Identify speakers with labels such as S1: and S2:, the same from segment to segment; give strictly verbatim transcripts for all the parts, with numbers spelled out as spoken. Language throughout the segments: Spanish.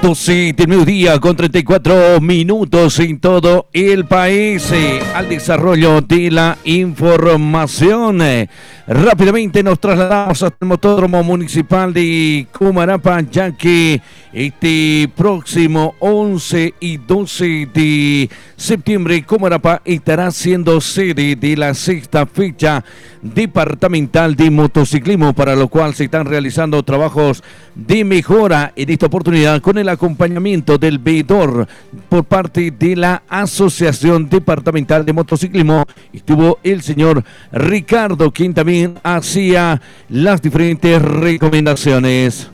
S1: doce del mediodía con treinta y cuatro minutos en todo el país. Eh, al desarrollo de la información. Eh, rápidamente nos trasladamos hasta el Motódromo Municipal de Comarapa, ya que este próximo once y doce de septiembre Comarapa estará siendo sede de la sexta fecha departamental de motociclismo, para lo cual se están realizando trabajos de mejora en esta oportunidad con el acompañamiento del veedor por parte de la Asociación Departamental de Motociclismo. Estuvo el señor Ricardo, quien también hacía las diferentes recomendaciones.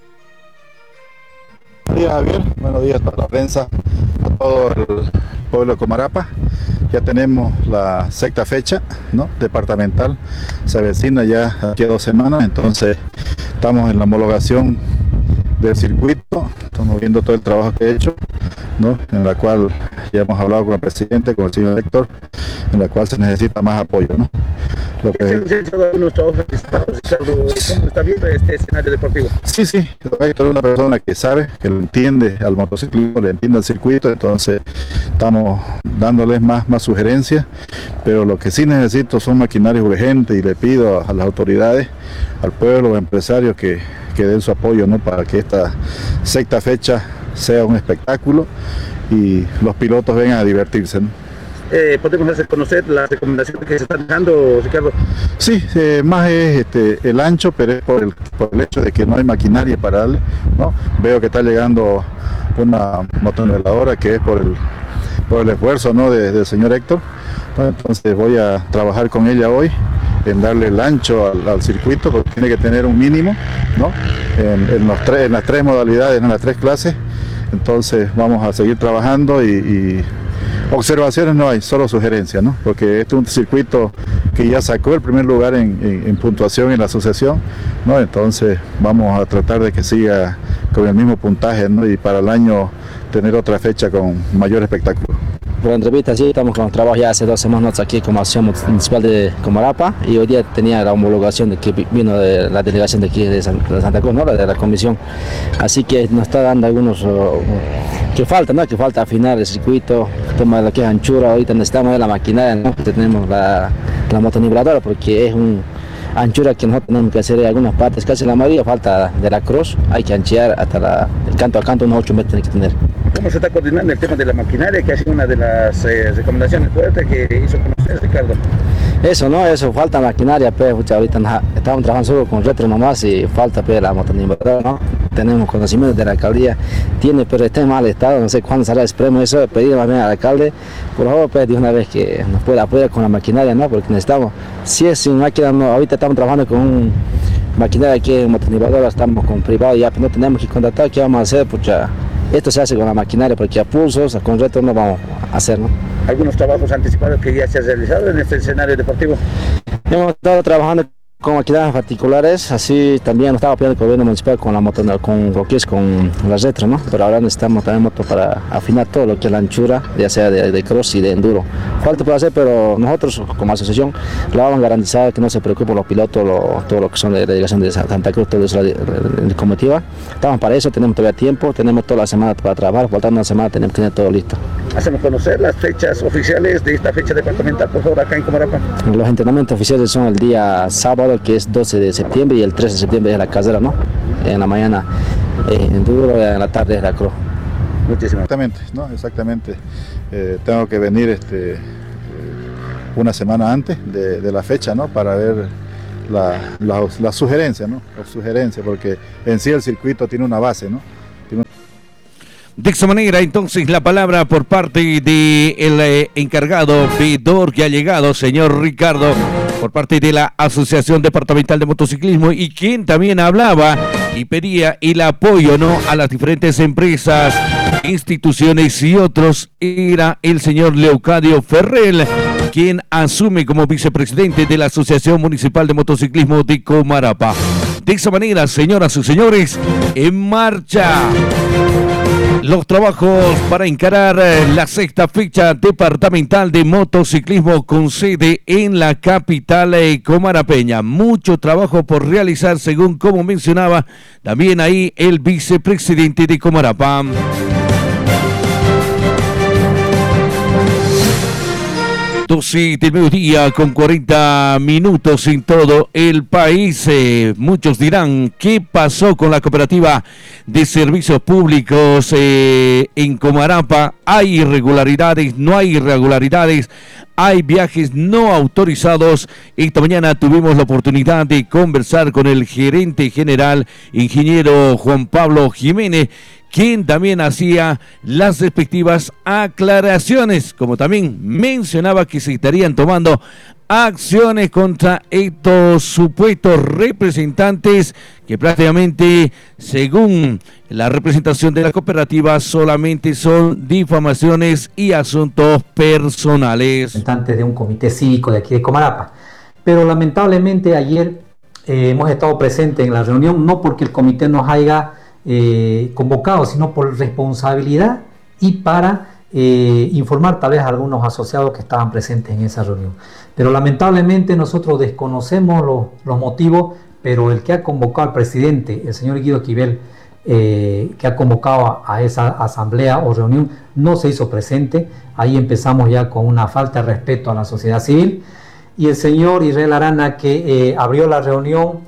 S2: Buenos días, Javier. Buenos días para la prensa, a todo el pueblo de Comarapa. Ya tenemos la sexta fecha, ¿no?, departamental. Se avecina ya aquí a dos semanas, entonces estamos en la homologación del circuito. Estamos viendo todo el trabajo que he hecho, ¿no?, en la cual ya hemos hablado con el presidente, con el señor Héctor, en la cual se necesita más apoyo, ¿no? Lo que... ¿Cómo está viendo este escenario deportivo? Sí, sí, Héctor es una persona que sabe, que lo entiende al motociclismo, le entiende al circuito, entonces estamos dándoles más, más sugerencias, pero lo que sí necesito son maquinarias urgentes, y le pido a, a las autoridades, al pueblo, a los empresarios que, que den su apoyo, ¿no?, para que esta sexta fecha sea un espectáculo y los pilotos vengan a divertirse, ¿no?
S3: Eh, ¿Podemos hacer conocer las recomendaciones que se están dando, Ricardo?
S2: Sí, eh, más es este, el ancho, pero es por el, por el hecho de que no hay maquinaria para darle, ¿no? Veo que está llegando una motoniveladora, que es por el, por el esfuerzo, ¿no?, de, del señor Héctor. Bueno, entonces voy a trabajar con ella hoy en darle el ancho al, al circuito, porque tiene que tener un mínimo, ¿no?, en, en, los tres, en las tres modalidades, en las tres clases. Entonces vamos a seguir trabajando y, y observaciones no hay, solo sugerencias, ¿no?, porque este es un circuito que ya sacó el primer lugar en, en, en puntuación en la asociación, ¿no? Entonces vamos a tratar de que siga con el mismo puntaje, ¿no?, y para el año tener otra fecha con mayor espectáculo.
S4: Por la entrevista, sí, estamos con los trabajos ya hace dos semanas aquí como Asociación Municipal de Comarapa, y hoy día tenía la homologación de que vino de la delegación de aquí de Santa Cruz, ¿no?, de la comisión. Así que nos está dando algunos uh, que falta, ¿no?, que falta afinar el circuito, toma lo que es anchura. Ahorita necesitamos de la maquinaria, ¿no?, tenemos la, la motoniveladora, porque es un anchura que nosotros tenemos que hacer en algunas partes, casi la mayoría falta de la cruz, hay que anchear hasta la, el canto a canto, unos ocho metros tiene que tener.
S3: ¿Cómo se está coordinando el tema de la maquinaria, que ha sido una de las eh, recomendaciones fuertes que hizo conocer, Ricardo?
S4: Eso, no, eso, falta maquinaria, pero pues, ahorita estamos trabajando solo con retro nomás y falta pues, la motoniveladora, ¿no? Tenemos conocimiento de la alcaldía, tiene, pero está en mal estado, no sé cuándo será, esperemos eso, pedir más bien al alcalde, por favor, pues, de una vez que nos pueda apoyar con la maquinaria, ¿no?, porque necesitamos, si es sin máquina, no, ahorita estamos trabajando con un maquinaria aquí en motoniveladora, estamos con privado, ya pues, no tenemos que contratar, ¿qué vamos a hacer? Pues ya, esto se hace con la maquinaria, porque a pulsos, con retro no vamos a hacer, ¿no?
S3: ¿Algunos trabajos anticipados que ya se han realizado en este escenario deportivo?
S4: Hemos estado trabajando con maquinarias particulares, así también nos estaba pidiendo el gobierno municipal con la moto, con lo que es con las retro, ¿no? Pero ahora necesitamos también moto para afinar todo lo que es la anchura, ya sea de, de cross y de enduro. Falta por hacer, pero nosotros como asociación lo vamos a garantizar, que no se preocupen los pilotos, lo, todo lo que son de la delegación de Santa Cruz, todo eso, la, la, la comitiva. Estamos para eso, tenemos todavía tiempo, tenemos toda la semana para trabajar, faltando una semana tenemos que tener todo listo.
S3: Hacemos conocer las fechas oficiales de esta fecha departamental, por favor, acá en Comarapa.
S4: Los entrenamientos oficiales son el día sábado, que es doce de septiembre, y el trece de septiembre es la casera, ¿no? En la mañana eh, en duro, y en la tarde es la cruz.
S2: Muchísimas. Exactamente, ¿no? Exactamente. Eh, tengo que venir este, una semana antes de, de la fecha, ¿no?, para ver la, la, la sugerencia, ¿no? Las sugerencias, porque en sí el circuito tiene una base, ¿no? Tiene un...
S1: De esa manera, entonces, la palabra por parte del eh, encargado veedor que ha llegado, señor Ricardo, por parte de la Asociación Departamental de Motociclismo, y quien también hablaba y pedía el apoyo, ¿no?, a las diferentes empresas, instituciones y otros, era el señor Leocadio Ferrell, quien asume como vicepresidente de la Asociación Municipal de Motociclismo de Comarapa. De esa manera, señoras y señores, en marcha. Los trabajos para encarar la sexta fecha departamental de motociclismo con sede en la capital comarapeña. Mucho trabajo por realizar, según como mencionaba también ahí el vicepresidente de Comarapa. doce del mediodía con cuarenta minutos en todo el país. Eh, muchos dirán, ¿qué pasó con la cooperativa de servicios públicos eh, en Comarapa? ¿Hay irregularidades? ¿No hay irregularidades? Hay viajes no autorizados. Esta mañana tuvimos la oportunidad de conversar con el gerente general, ingeniero Juan Pablo Jiménez, quien también hacía las respectivas aclaraciones, como también mencionaba que se estarían tomando acciones contra estos supuestos representantes que prácticamente, según la representación de la cooperativa, solamente son difamaciones y asuntos personales.
S5: Representantes de un comité cívico de aquí de Comarapa, pero lamentablemente ayer eh, hemos estado presentes en la reunión, no porque el comité nos haya Eh, convocado, sino por responsabilidad y para eh, informar tal vez a algunos asociados que estaban presentes en esa reunión. Pero lamentablemente nosotros desconocemos los, los motivos, pero el que ha convocado al presidente, el señor Guido Esquivel, eh, que ha convocado a, a esa asamblea o reunión, no se hizo presente. Ahí empezamos ya con una falta de respeto a la sociedad civil. Y el señor Israel Arana, que eh, abrió la reunión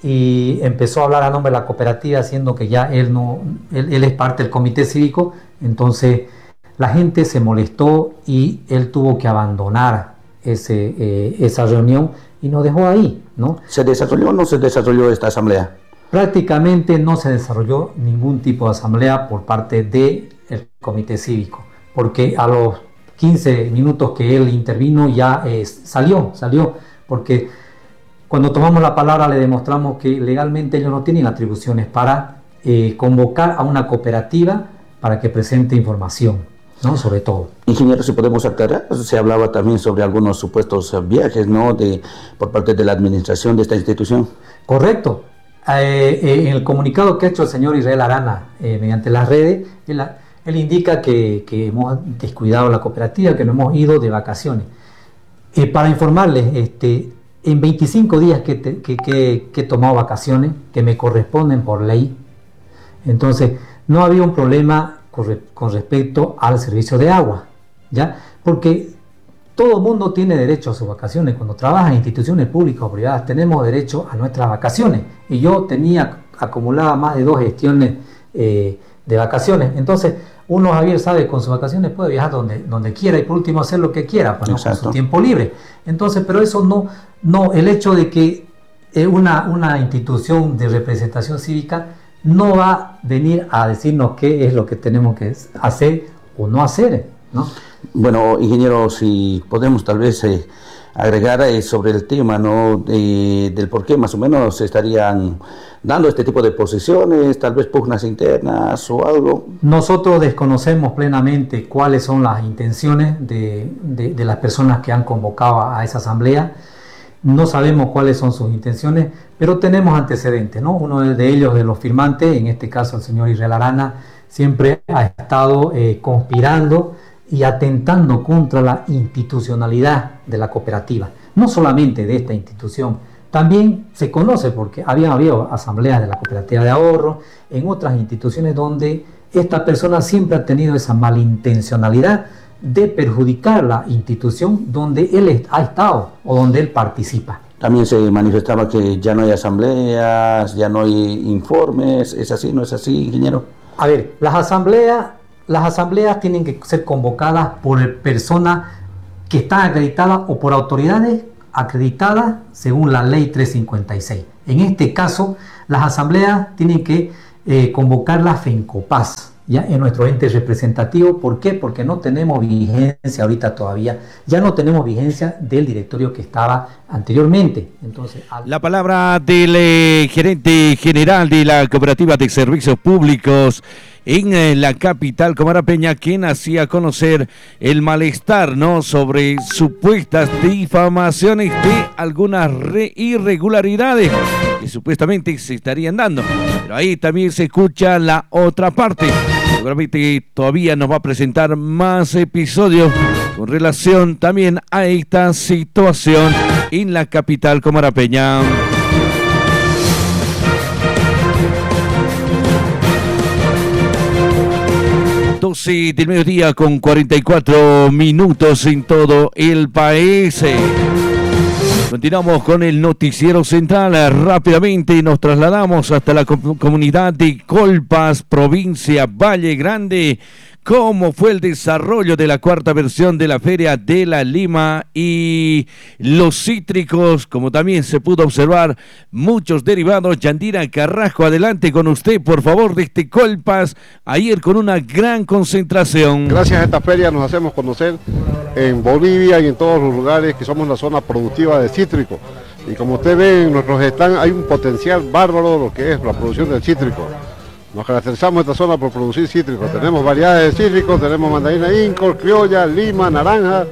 S5: y empezó a hablar a nombre de la cooperativa, siendo que ya él no, él, él es parte del comité cívico. Entonces la gente se molestó y él tuvo que abandonar ese, eh, esa reunión y nos dejó ahí, ¿no?
S3: ¿Se desarrolló o no se desarrolló esta asamblea?
S5: Prácticamente no se desarrolló ningún tipo de asamblea por parte del comité cívico, porque a los quince minutos que él intervino ya eh, salió, salió, porque cuando tomamos la palabra le demostramos que legalmente ellos no tienen atribuciones para eh, convocar a una cooperativa para que presente información, ¿no? Sobre todo.
S3: Ingeniero, si podemos aclarar, se hablaba también sobre algunos supuestos viajes, ¿no? De, por parte de la administración de esta institución.
S5: Correcto. Eh, eh, en el comunicado que ha hecho el señor Israel Arana eh, mediante las redes, él, él indica que, que hemos descuidado la cooperativa, que no hemos ido de vacaciones. Eh, para informarles, este... en veinticinco días que, te, que, que, que he tomado vacaciones, que me corresponden por ley, entonces no había un problema con, re, con respecto al servicio de agua, ¿ya? Porque todo el mundo tiene derecho a sus vacaciones. Cuando trabaja en instituciones públicas o privadas tenemos derecho a nuestras vacaciones, y yo tenía acumulada más de dos gestiones eh, de vacaciones. Entonces uno, Javier, sabe, con sus vacaciones puede viajar donde, donde quiera y por último hacer lo que quiera, pues, ¿no? Con su tiempo libre. Entonces, pero eso no, no, el hecho de que eh, una, una institución de representación cívica no va a venir a decirnos qué es lo que tenemos que hacer o no hacer, ¿no?
S3: Bueno, ingeniero, si podemos tal vez eh, agregar eh, sobre el tema, ¿no? De, del por qué más o menos se estarían dando este tipo de posiciones, tal vez pugnas internas o algo.
S5: Nosotros desconocemos plenamente cuáles son las intenciones de, de, de las personas que han convocado a esa asamblea. No sabemos cuáles son sus intenciones, pero tenemos antecedentes, ¿no? Uno de ellos, de los firmantes, en este caso el señor Israel Arana, siempre ha estado eh, conspirando y atentando contra la institucionalidad de la cooperativa, no solamente de esta institución. También se conoce porque había habido asambleas de la cooperativa de ahorro, en otras instituciones donde esta persona siempre ha tenido esa malintencionalidad de perjudicar la institución donde él ha estado o donde él participa.
S3: También se manifestaba que ya no hay asambleas, ya no hay informes. ¿Es así, no es así, ingeniero?
S5: A ver, las asambleas, las asambleas tienen que ser convocadas por personas que están acreditadas o por autoridades acreditadas según la ley trescientos cincuenta y seis. En este caso, las asambleas tienen que eh, convocar la FENCOPAS, ya en nuestro ente representativo. ¿Por qué? Porque no tenemos vigencia ahorita todavía, ya no tenemos vigencia del directorio que estaba anteriormente. Entonces, al...
S1: La palabra del eh, gerente general de la Cooperativa de Servicios Públicos en eh, la capital comarapeña, quien hacía conocer el malestar, ¿no?, sobre supuestas difamaciones de algunas re irregularidades que supuestamente se estarían dando. Pero ahí también se escucha la otra parte. Seguramente todavía nos va a presentar más episodios con relación también a esta situación en la capital comarapeña. doce del mediodía con cuarenta y cuatro minutos en todo el país. Continuamos con el noticiero central. Rápidamente nos trasladamos hasta la com- comunidad de Colpas, provincia Valle Grande. ¿Cómo fue el desarrollo de la cuarta versión de la Feria de la Lima y los cítricos? Como también se pudo observar, muchos derivados. Yandira Carrasco, adelante con usted, por favor, desde Colpas, ayer con una gran concentración.
S6: Gracias a esta feria nos hacemos conocer en Bolivia y en todos los lugares que somos la zona productiva de cítrico. Y como usted ve en nuestros stands hay un potencial bárbaro de lo que es la producción del cítrico. Nos caracterizamos esta zona por producir cítricos. Tenemos variedades de cítricos, tenemos mandarina Incol, criolla, lima, naranja.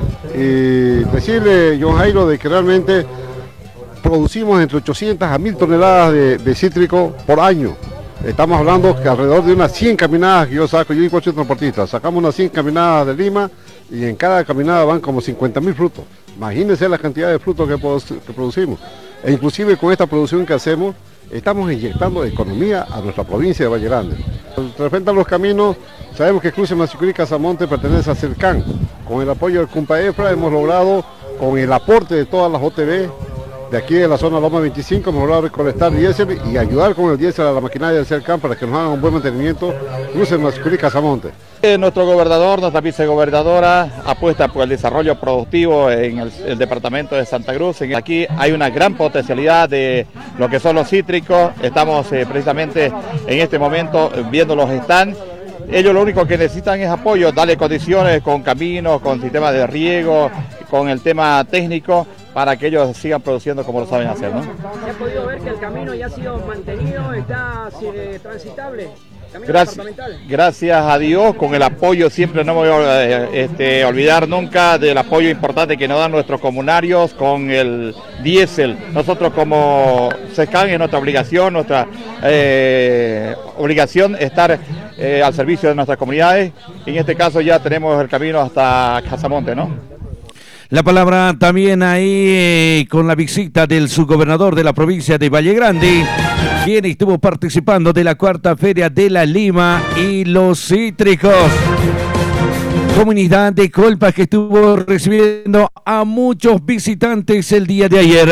S6: Y decirle, John Jairo, de que realmente producimos entre ochocientas a mil toneladas de, de cítrico por año. Estamos hablando que alrededor de unas cien caminadas que yo saco, yo y cuatro transportistas, sacamos unas cien caminadas de Lima y en cada caminada van como cincuenta mil frutos. Imagínense la cantidad de frutos que, que producimos. E inclusive con esta producción que hacemos, estamos inyectando economía a nuestra provincia de Valle Grande. Referente a los caminos, sabemos que Cruce Masicurí Casamonte pertenece a Cercan. Con el apoyo del CUMPAEFRA hemos logrado, con el aporte de todas las O T B, de aquí de la zona Loma veinticinco, hemos logrado recolectar diésel y ayudar con el diésel a la maquinaria del Cercan para que nos hagan un buen mantenimiento, Cruce Masicurí Casamonte.
S7: Nuestro gobernador, nuestra vicegobernadora apuesta por el desarrollo productivo en el, el departamento de Santa Cruz. Aquí hay una gran potencialidad de lo que son los cítricos. Estamos eh, precisamente en este momento viendo los stands. Ellos lo único que necesitan es apoyo, darle condiciones con caminos, con sistemas de riego, con el tema técnico, para que ellos sigan produciendo como lo saben hacer, ¿no?
S8: ¿Se ha podido ver que el camino ya ha sido mantenido, está eh, transitable?
S7: Gracias, gracias a Dios, con el apoyo, siempre no me voy a este, olvidar nunca del apoyo importante que nos dan nuestros comunarios con el diésel. Nosotros como SESCAN es nuestra obligación, nuestra eh, obligación estar eh, al servicio de nuestras comunidades. En este caso ya tenemos el camino hasta Casamonte, ¿no?
S1: La palabra también ahí eh, con la visita del subgobernador de la provincia de Valle Grande, quien estuvo participando de la cuarta Feria de la Lima y los cítricos. Comunidad de Colpas que estuvo recibiendo a muchos visitantes el día de ayer.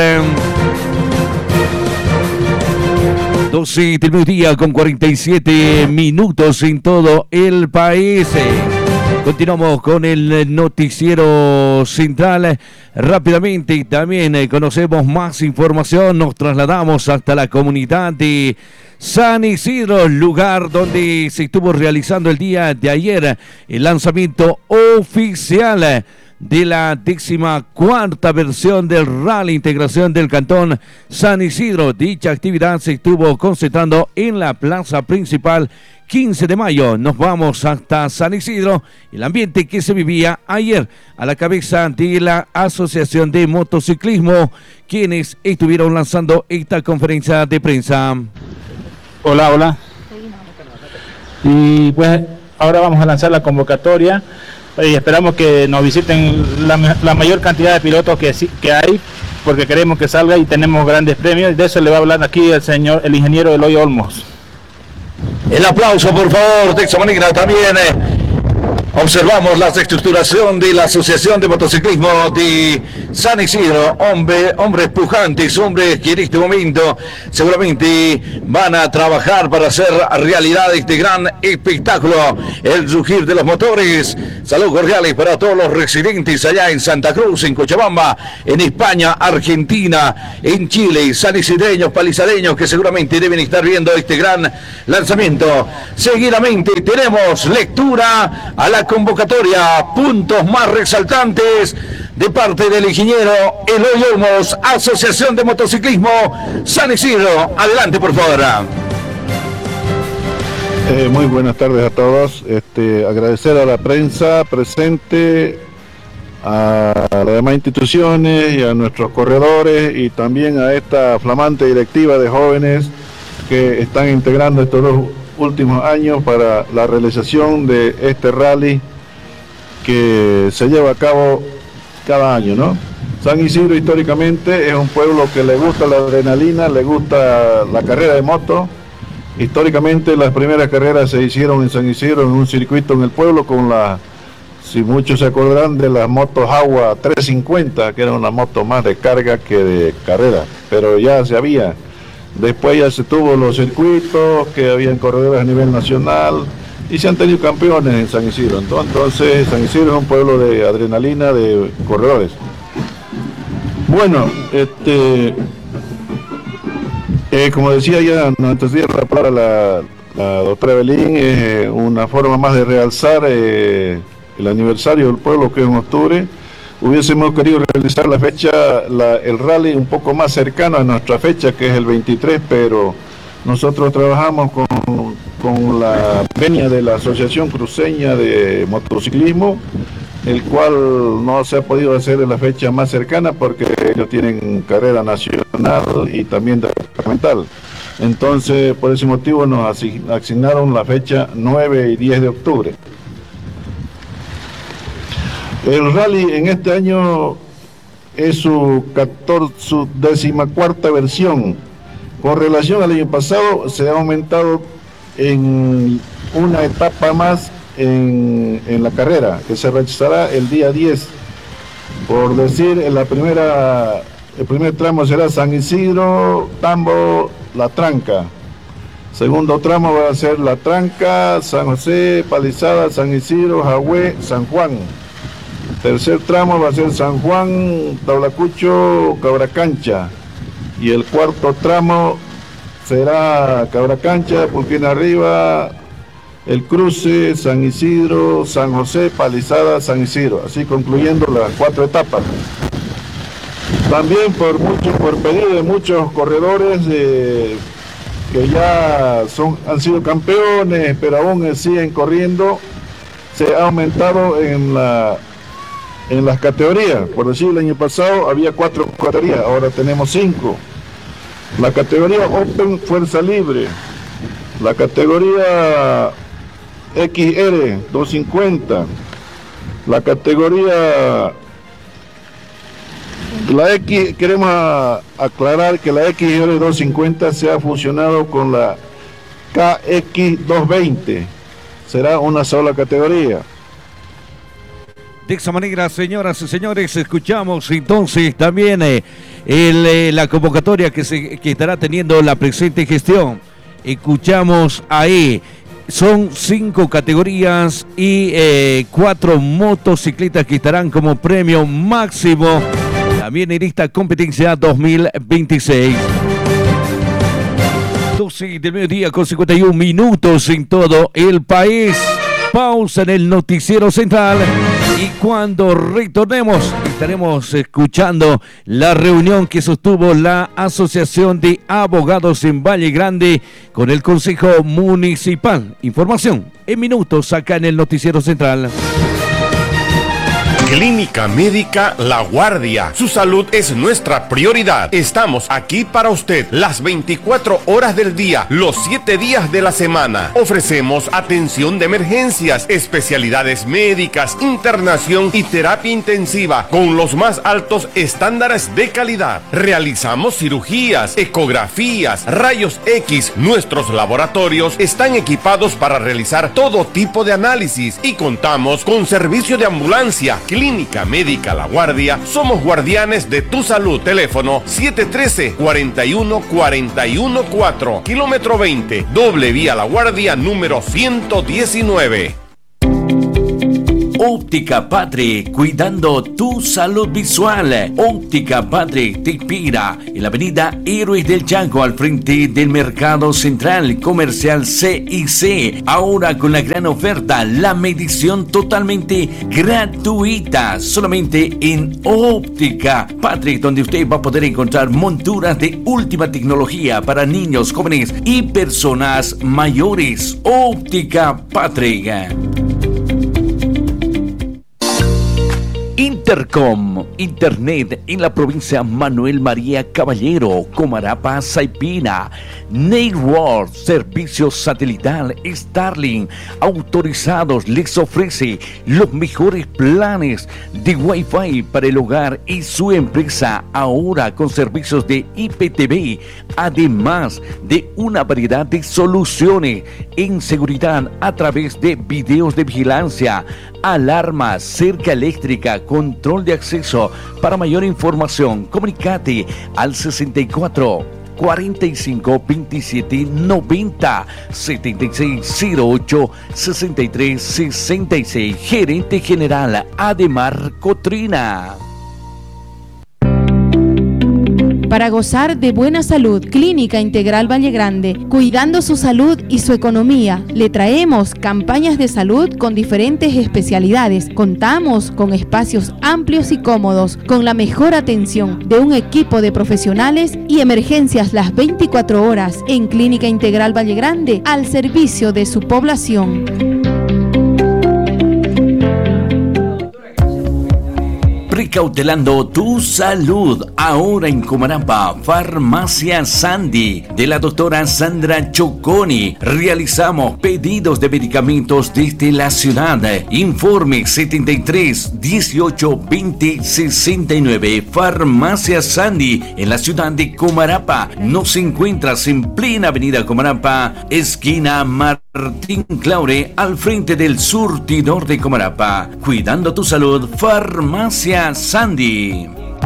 S1: doce del mediodía con cuarenta y siete minutos en todo el país. Continuamos con el noticiero central. Rápidamente también eh, conocemos más información. Nos trasladamos hasta la comunidad de San Isidro, lugar donde se estuvo realizando el día de ayer el lanzamiento oficial de la décima cuarta versión del Rally Integración del Cantón San Isidro. Dicha actividad se estuvo concentrando en la plaza principal. quince de mayo nos vamos hasta San Isidro, el ambiente que se vivía ayer a la cabeza de la Asociación de Motociclismo, quienes estuvieron lanzando esta conferencia de prensa.
S9: Hola, hola. Y pues ahora vamos a lanzar la convocatoria y esperamos que nos visiten la, la mayor cantidad de pilotos que, que hay, porque queremos que salga y tenemos grandes premios. De eso le va a hablar aquí el señor, el ingeniero Eloy Olmos.
S10: El aplauso, por favor. De esta manera también eh, observamos la estructuración de la Asociación de Motociclismo de San Isidro. Hombre, hombres pujantes, hombres que en este momento seguramente van a trabajar para hacer realidad este gran espectáculo, el rugir de los motores. Saludos cordiales para todos los residentes allá en Santa Cruz, en Cochabamba, en España, Argentina, en Chile, sanisidreños, palizareños que seguramente deben estar viendo este gran lanzamiento. Seguidamente tenemos lectura a la convocatoria, puntos más resaltantes de parte del ingeniero Eloy Olmos, Asociación de Motociclismo San Isidro. Adelante, por favor.
S2: Eh, muy buenas tardes a todos. Este, agradecer a la prensa presente, a las demás instituciones y a nuestros corredores y también a esta flamante directiva de jóvenes que están integrando estos últimos años para la realización de este rally que se lleva a cabo cada año, ¿no? San Isidro históricamente es un pueblo que le gusta la adrenalina, le gusta la carrera de moto. Históricamente las primeras carreras se hicieron en San Isidro en un circuito en el pueblo con la, si muchos se acordarán de las motos Agua trescientos cincuenta, que era una moto más de carga que de carrera, pero ya se había. Después ya se tuvo los circuitos, que habían corredores a nivel nacional, y se han tenido campeones en San Isidro. Entonces San Isidro es un pueblo de adrenalina, de corredores. Bueno, este, eh, como decía ya antes de la palabra la, la doctora Belín, es eh, una forma más de realzar eh, el aniversario del pueblo, que es en octubre. Hubiésemos querido realizar la fecha, la, el rally un poco más cercano a nuestra fecha, que es el veintitrés, pero nosotros trabajamos con, con la venia de la Asociación Cruceña de Motociclismo, el cual no se ha podido hacer en la fecha más cercana porque ellos tienen carrera nacional y también departamental. Entonces, por ese motivo nos asignaron la fecha nueve y diez de octubre. El rally en este año es su, catorce, su decimacuarta versión. Con relación al año pasado, se ha aumentado en una etapa más en, en la carrera, que se realizará el día diez. Por decir, en la primera, el primer tramo será San Isidro, Tambo, La Tranca. Segundo tramo va a ser La Tranca, San José, Palizada, San Isidro, Jagüé, San Juan. Tercer tramo va a ser San Juan, Taulacucho, Cabracancha. Y el cuarto tramo será Cabracancha, Pulquina Arriba, El Cruce, San Isidro, San José, Palizada, San Isidro. Así concluyendo las cuatro etapas. También por mucho, por pedido de muchos corredores eh, que ya son, han sido campeones, pero aún siguen corriendo, se ha aumentado en la en las categorías. Por decir, el año pasado había cuatro categorías, ahora tenemos cinco. La categoría Open Fuerza Libre, la categoría X R doscientos cincuenta, la categoría, la X, queremos a, aclarar que la X R doscientos cincuenta se ha fusionado con la K X doscientos veinte, será una sola categoría.
S1: De esa manera, señoras y señores, escuchamos entonces también eh, el, eh, la convocatoria que, se, que estará teniendo la presente gestión. Escuchamos ahí, son cinco categorías y eh, cuatro motocicletas que estarán como premio máximo también en esta competencia dos mil veintiséis. doce del mediodía con cincuenta y un minutos en todo el país. Pausa en el noticiero central y cuando retornemos estaremos escuchando la reunión que sostuvo la Asociación de Abogados en Valle Grande con el Consejo Municipal. Información en minutos acá en el noticiero central.
S11: Clínica Médica La Guardia. Su salud es nuestra prioridad. Estamos aquí para usted las veinticuatro horas del día, los siete días de la semana. Ofrecemos atención de emergencias, especialidades médicas, internación y terapia intensiva con los más altos estándares de calidad. Realizamos cirugías, ecografías, rayos X. Nuestros laboratorios están equipados para realizar todo tipo de análisis y contamos con servicio de ambulancia. Clínica Médica La Guardia, somos guardianes de tu salud. Teléfono siete uno tres, cuatro uno cuatro uno cuatro, kilómetro veinte, doble vía La Guardia número ciento diecinueve.
S1: Óptica Patri, cuidando tu salud visual. Óptica Patri te inspira en la avenida Héroes del Chaco, al frente del Mercado Central Comercial C I C. Ahora con la gran oferta, la medición totalmente gratuita, solamente en Óptica Patri, donde usted va a poder encontrar monturas de última tecnología para niños, jóvenes y personas mayores. Óptica Patri. Intercom, Internet en la provincia Manuel María Caballero, Comarapa, Saipina. Network, servicio satelital Starlink, autorizados, les ofrece los mejores planes de Wi-Fi para el hogar y su empresa, ahora con servicios de I P T V, además de una variedad de soluciones en seguridad a través de videos de vigilancia, alarmas, cerca eléctrica, control de acceso. Para mayor información, comunicate al sesenta y cuatro, cuarenta y cinco, veintisiete, noventa, setenta y seis cero ocho, sesenta y tres sesenta y seis. Gerente General Ademar Cotrina.
S12: Para gozar de buena salud, Clínica Integral Valle Grande, cuidando su salud y su economía, le traemos campañas de salud con diferentes especialidades. Contamos con espacios amplios y cómodos, con la mejor atención de un equipo de profesionales y emergencias las veinticuatro horas en Clínica Integral Valle Grande, al servicio de su población.
S1: Precautelando tu salud, ahora en Comarapa, Farmacia Sandy, de la doctora Sandra Choconi. Realizamos pedidos de medicamentos desde la ciudad. Informe setenta y tres, dieciocho, veinte, sesenta y nueve. Farmacia Sandy, en la ciudad de Comarapa. Nos encuentras en plena avenida Comarapa, esquina Martín Claure, al frente del surtidor de Comarapa. Cuidando tu salud, Farmacia Sandy.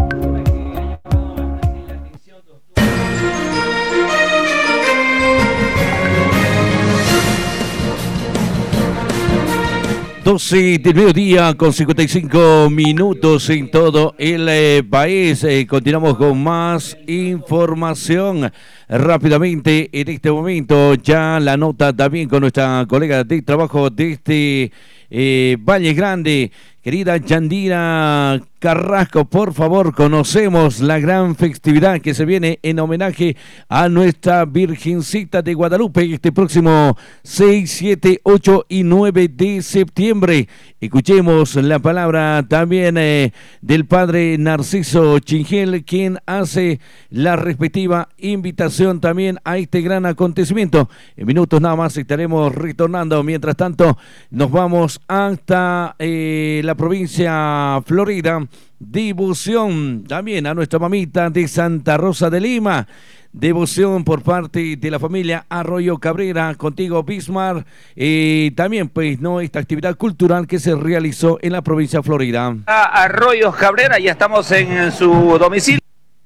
S1: doce del mediodía con cincuenta y cinco minutos en todo el eh, país. Eh, continuamos con más información. Rápidamente, en este momento, ya la nota también con nuestra colega de trabajo de este eh, Valle Grande, querida Yandira Carrasco. Por favor, conocemos la gran festividad que se viene en homenaje a nuestra Virgencita de Guadalupe este próximo seis, siete, ocho y nueve de septiembre. Escuchemos la palabra también eh, del padre Narciso Chingel, quien hace la respectiva invitación también a este gran acontecimiento. En minutos nada más estaremos retornando. Mientras tanto, nos vamos hasta eh, la provincia Florida. Devoción también a nuestra mamita de Santa Rosa de Lima. Devoción por parte de la familia Arroyo Cabrera. Contigo, Bismarck. Eh, también, pues, no esta actividad cultural que se realizó en la provincia de Florida.
S13: Arroyo Cabrera, ya estamos en su domicilio.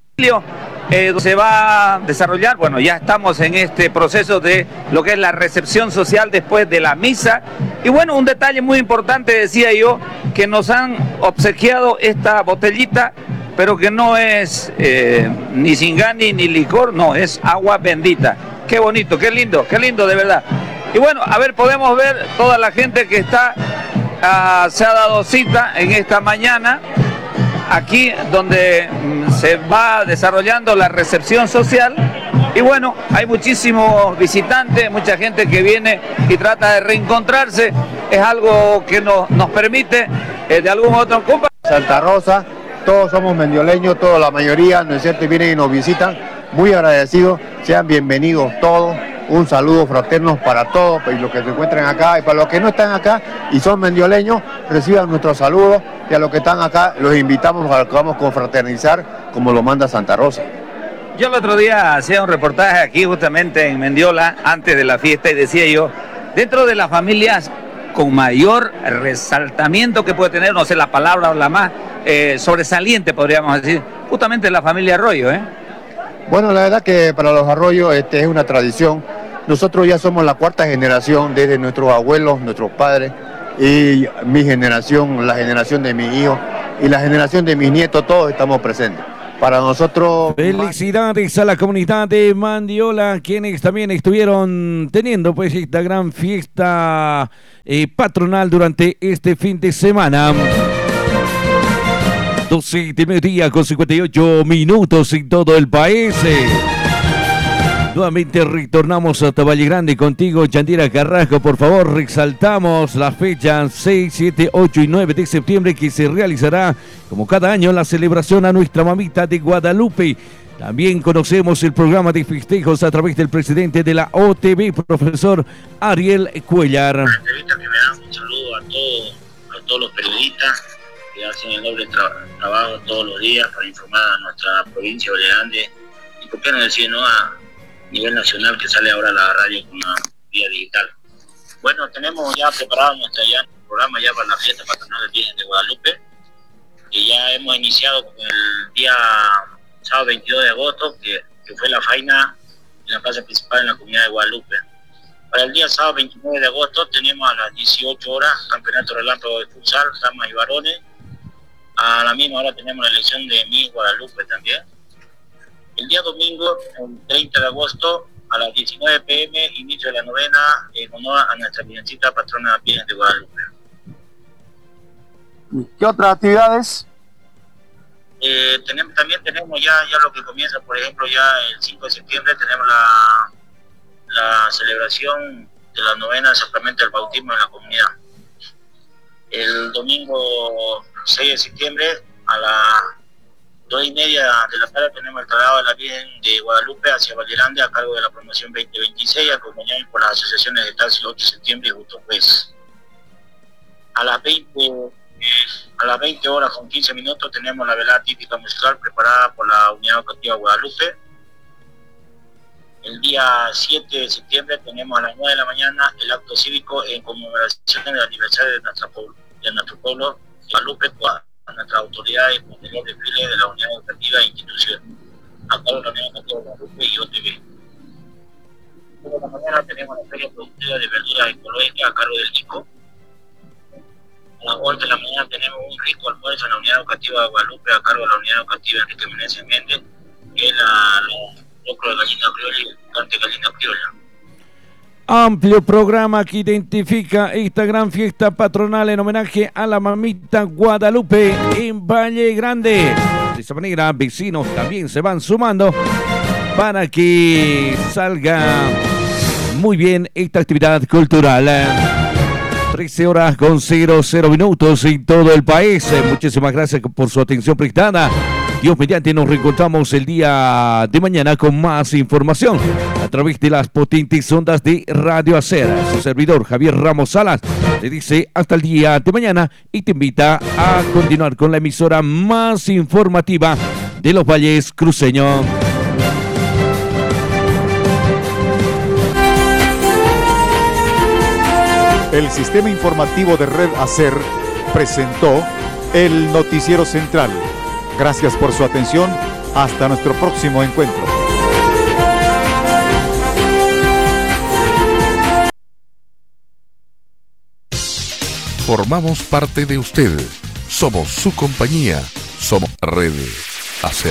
S13: Eh, se va a desarrollar, bueno, ya estamos en este proceso de lo que es la recepción social después de la misa. Y bueno, un detalle muy importante, decía yo, que nos han obsequiado esta botellita, pero que no es eh, ni Singani ni licor, no, es agua bendita. Qué bonito, qué lindo, qué lindo de verdad. Y bueno, a ver, podemos ver toda la gente que está, uh, se ha dado cita en esta mañana, aquí donde mm, se va desarrollando la recepción social. Y bueno, hay muchísimos visitantes, mucha gente que viene y trata de reencontrarse. Es algo que nos, nos permite eh, de algún otro compa.
S14: Santa Rosa, todos somos mendioleños, toda la mayoría, ¿no es cierto?, vienen y nos visitan. Muy agradecidos, sean bienvenidos todos. Un saludo fraterno para todos, y los que se encuentran acá, y para los que no están acá y son mendioleños, reciban nuestros saludos, y a los que están acá los invitamos a que vamos a confraternizar como lo manda Santa Rosa.
S13: Yo el otro día hacía un reportaje aquí justamente en Mendiola, antes de la fiesta, y decía yo, dentro de las familias con mayor resaltamiento que puede tener, no sé la palabra o la más eh, sobresaliente, podríamos decir, justamente la familia Arroyo, ¿eh?
S14: Bueno, la verdad que para los Arroyos este, es una tradición. Nosotros ya somos la cuarta generación, desde nuestros abuelos, nuestros padres, y mi generación, la generación de mis hijos y la generación de mis nietos, todos estamos presentes. Para nosotros...
S1: Felicidades a la comunidad de Mendiola, quienes también estuvieron teniendo pues esta gran fiesta eh, patronal durante este fin de semana. doce de mediodía con cincuenta y ocho minutos en todo el país. Nuevamente retornamos hasta Valle Grande contigo, Yandira Carrasco. Por favor, resaltamos la fecha seis, siete, ocho y nueve de septiembre que se realizará, como cada año, la celebración a nuestra mamita de Guadalupe. También conocemos el programa de festejos a través del presidente de la O T B, profesor Ariel Cuellar.
S15: Una entrevista que me da un saludo a todos, a todos los periodistas que hacen el doble tra- trabajo todos los días para informar a nuestra provincia de Valle Grande. Y por qué no decir, ¿no?, a nivel nacional, que sale ahora la radio con una vía digital. Bueno, tenemos ya preparado nuestro ya, programa ya para la fiesta patronal del Virgen de Guadalupe, que ya hemos iniciado con el día sábado veintidós de agosto, que, que fue la faina en la plaza principal en la comunidad de Guadalupe. Para el día sábado veintinueve de agosto tenemos a las dieciocho horas campeonato relámpago de futsal, damas y varones. A la misma hora tenemos la elección de Miss Guadalupe también. El día domingo, el treinta de agosto, a las diecinueve pe eme, inicio de la novena en honor a nuestra virgencita patrona Virgen de Guadalupe.
S16: ¿Qué otras actividades?
S15: Eh, tenemos, también tenemos ya, ya lo que comienza, por ejemplo, ya el cinco de septiembre tenemos la, la celebración de la novena sacramento del bautismo en la comunidad. El domingo seis de septiembre a las dos y media de la tarde tenemos el traslado de la Virgen de Guadalupe hacia Valle Grande a cargo de la promoción veinte veintiséis, acompañados por las asociaciones de taxi ocho de septiembre y Justo Juez. A las veinte A las veinte horas con quince minutos tenemos la velada típica musical preparada por la Unidad Educativa Guadalupe. El día siete de septiembre tenemos a las nueve de la mañana el acto cívico en conmemoración del aniversario de, nuestra, de nuestro pueblo Guadalupe, a nuestras autoridades con el desfile de la Unidad Educativa e instituciones, a cargo de la Unidad Educativa Guadalupe y O T B. Por la mañana tenemos la Feria Productiva de Verduras Ecológicas a cargo del I C O. A las ocho de la mañana tenemos un rico almuerzo en la Unidad Educativa de Guadalupe a cargo de la Unidad Educativa Enrique Meneses Méndez, que es la, la locro de gallina criolla y el picante de gallina criolla.
S1: Amplio programa que identifica esta gran fiesta patronal en homenaje a la mamita Guadalupe en Valle Grande. De esa manera, vecinos también se van sumando para que salga muy bien esta actividad cultural. trece horas con cero cero minutos en todo el país. Muchísimas gracias por su atención prestada. Dios mediante, nos reencontramos el día de mañana con más información a través de las potentes ondas de Radio Hacer. Su servidor Javier Ramos Salas le dice hasta el día de mañana y te invita a continuar con la emisora más informativa de los valles cruceños.
S17: El sistema informativo de Red Hacer presentó el Noticiero Central. Gracias por su atención. Hasta nuestro próximo encuentro.
S18: Formamos parte de usted. Somos su compañía. Somos Red Hacer.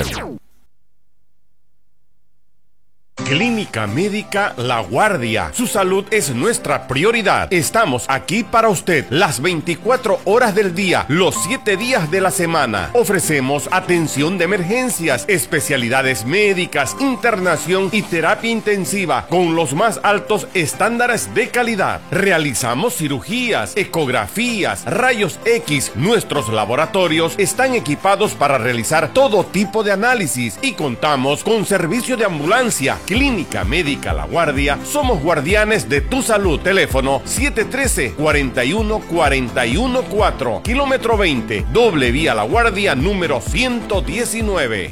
S11: Clínica Médica La Guardia. Su salud es nuestra prioridad. Estamos aquí para usted las veinticuatro horas del día, los siete días de la semana. Ofrecemos atención de emergencias, especialidades médicas, internación y terapia intensiva con los más altos estándares de calidad. Realizamos cirugías, ecografías, rayos X. Nuestros laboratorios están equipados para realizar todo tipo de análisis y contamos con servicio de ambulancia. Clínica Médica La Guardia, somos guardianes de tu salud. Teléfono siete uno tres, cuatro uno cuatro uno cuatro, kilómetro veinte, doble vía La Guardia número ciento diecinueve.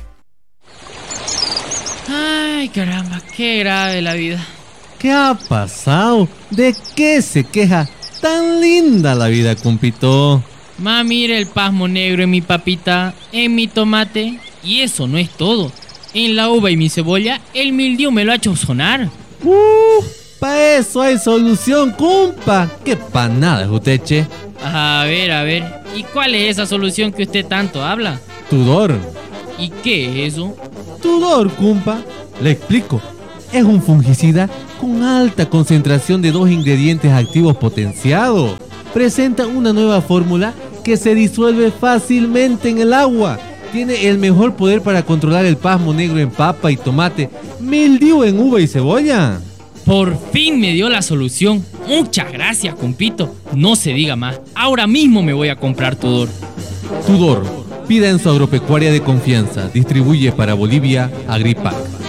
S19: Ay, caramba, qué grave la vida.
S20: ¿Qué ha pasado? ¿De qué se queja? Tan linda la vida, compito.
S19: Ma, mira el pasmo negro en mi papita, en mi tomate. Y eso no es todo. En la uva y mi cebolla, el mildiu me lo ha hecho sonar.
S20: Uh, pa' eso hay solución, compa. Qué panada, Juteche.
S19: A ver, a ver. ¿Y cuál es esa solución que usted tanto habla?
S20: Tudor.
S19: ¿Y qué es eso?
S20: Tudor, compa. Le explico. Es un fungicida con alta concentración de dos ingredientes activos potenciados. Presenta una nueva fórmula que se disuelve fácilmente en el agua tiene el mejor poder para controlar el pasmo negro en papa y tomate, mildiu en uva y cebolla.
S19: Por fin me dio la solución. Muchas gracias, compito. No se diga más. Ahora mismo me voy a comprar Tudor.
S20: Tudor, pida en su agropecuaria de confianza. Distribuye para Bolivia Agripac.